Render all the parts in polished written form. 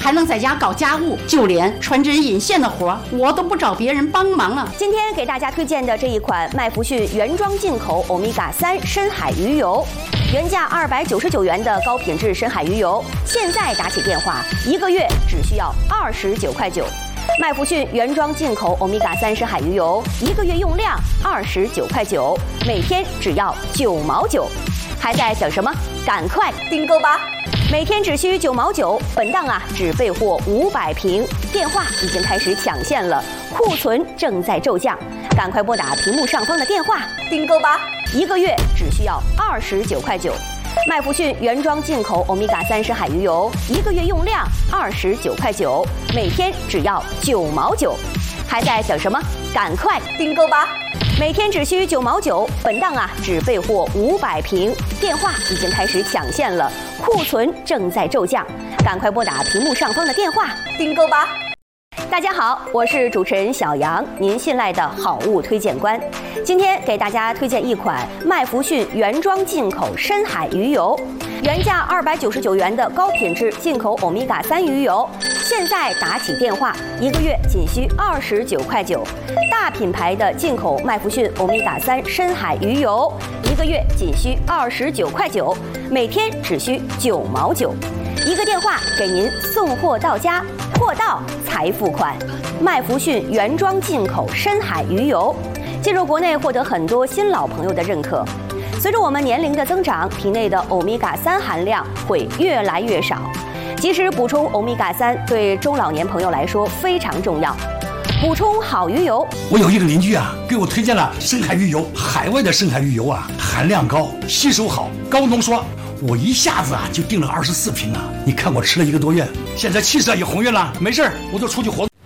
还能在家搞家务，就连穿针引线的活我都不找别人帮忙了。 今天给大家推荐的这一款麦福逊原装进口欧米伽3深海鱼油，原价299元的高品质深海鱼油，现在打起电话，1个月只需要29块9。麦福逊原装进口欧米伽3深海鱼油，1个月用量29块9，每天只要9毛9，还在等什么？赶快订购吧！每天只需9毛9，本档只备货500瓶，电话已经开始抢线了，库存正在骤降，赶快拨打屏幕上方的电话订购吧！1个月只需要29块9。麦福逊原装进口欧米伽3深海鱼油，1个月用量29块9，每天只要9毛9，还在等什么？赶快订购吧！每天只需9毛9，本档只备货500瓶，电话已经开始抢线了，库存正在骤降，赶快拨打屏幕上方的电话订购吧！大家好，我是主持人小杨，您信赖的好物推荐官。今天给大家推荐一款麦福逊原装进口深海鱼油，原价299元的高品质进口欧米伽3鱼油，现在打起电话，1个月仅需29块9。大品牌的进口麦福逊欧米伽3深海鱼油，1个月仅需29块9，每天只需9毛9。1个电话给您送货到家，货到才付款。麦福逊原装进口深海鱼油，进入国内获得很多新老朋友的认可。随着我们年龄的增长，体内的欧米伽3含量会越来越少，及时补充欧米伽3对中老年朋友来说非常重要。补充好鱼油， 我有一个邻居给我推荐了深海鱼油，海外的深海鱼油含量高，吸收好，高浓缩。我一下子就订了24瓶你看我吃了1个多月，现在气色也红润了，没事我就出去活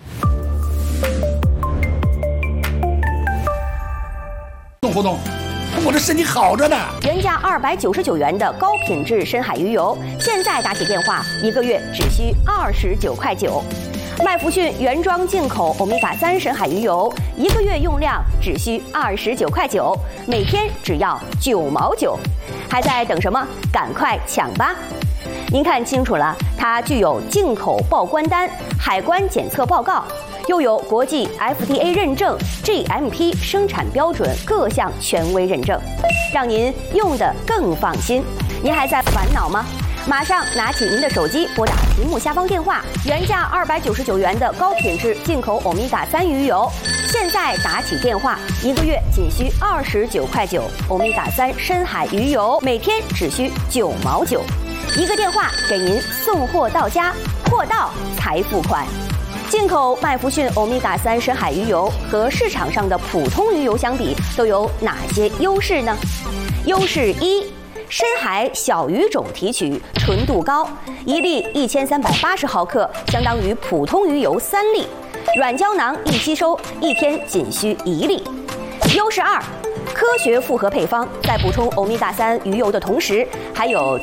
动，我这身体好着呢。 原价299元的高品质深海鱼油，现在打起电话，1个月只需29块9。麦福逊原装进口欧米伽3深海鱼油，1个月用量只需29块9，每天只要9毛9，还在等什么？赶快抢吧！您看清楚了，它具有进口报关单、海关检测报告，又有国际 FDA 认证、GMP 生产标准各项权威认证，让您用得更放心。您还在烦恼吗？马上拿起您的手机，拨打屏幕下方电话，原价299元的高品质进口欧米伽3鱼油，现在打起电话，1个月仅需29块9。欧米伽3深海鱼油每天只需9毛9。1个电话给您送货到家，货到才付款。进口麦福逊欧米伽3深海鱼油和市场上的普通鱼油相比，都有哪些优势呢？优势1：深海小鱼种提取，纯度高，1粒1380毫克，相当于普通鱼油3粒，软胶囊易吸收，1天仅需1粒。优势2：科学复合配方，在补充欧米伽3鱼油的同时，还有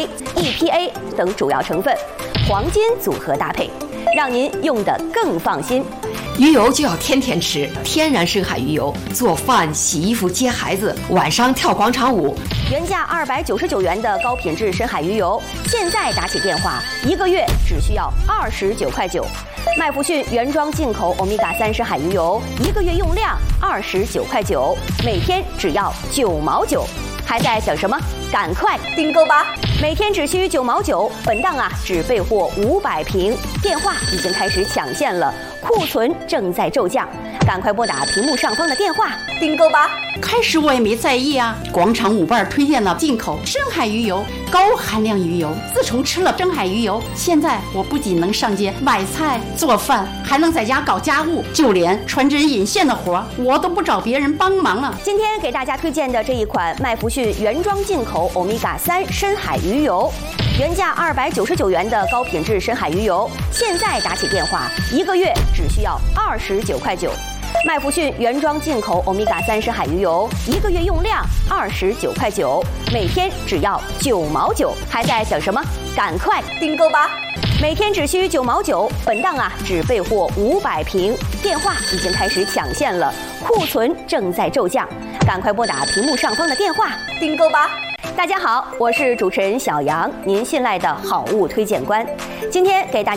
DHA、EPA 等主要成分，黄金组合搭配，让您用得更放心。 鱼油就要天天吃，天然深海鱼油，做饭、洗衣服、接孩子，晚上跳广场舞。 原价299元的高品质深海鱼油，现在打起电话，1个月只需要29块9。麦福逊原装进口欧米伽3深海鱼油，1个月用量29块9，每天只要9毛9，还在等什么？赶快订购吧！每天只需9毛9，本档只备货500瓶，电话已经开始抢线了，库存正在骤降，赶快拨打屏幕上方的电话订购吧！ 开始我也没在意广场舞伴推荐了进口深海鱼油，高含量鱼油。自从吃了深海鱼油，现在我不仅能上街买菜做饭，还能在家搞家务，就连穿针引线的活我都不找别人帮忙了。 今天给大家推荐的这一款麦福逊原装进口欧米伽3深海鱼油，原价299元的高品质深海鱼油，现在打起电话，1个月只需要29块9。麦福逊原装进口欧米伽3深海鱼油，1个月用量29块9，每天只要9毛9，还在等什么？赶快订购吧！每天只需9毛9，本档只备货500瓶，电话已经开始抢线了，库存正在骤降，赶快拨打屏幕上方的电话订购吧！大家好，我是主持人小杨，您信赖的好物推荐官。今天给大家